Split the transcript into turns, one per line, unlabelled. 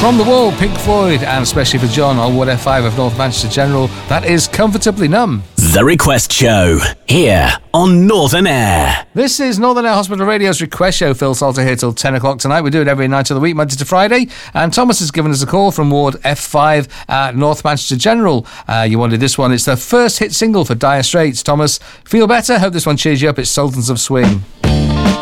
From the Wall, Pink Floyd, and especially for John on Ward F5 of North Manchester General, that is Comfortably Numb.
The Request Show, here on Northern Air.
This is Northern Air Hospital Radio's Request Show. Phil Salter here till 10 o'clock tonight. We do it every night of the week, Monday to Friday. And Thomas has given us a call from Ward F5 at North Manchester General. You wanted this one. It's the first hit single for Dire Straits. Thomas, feel better? Hope this one cheers you up. It's Sultans of Swing.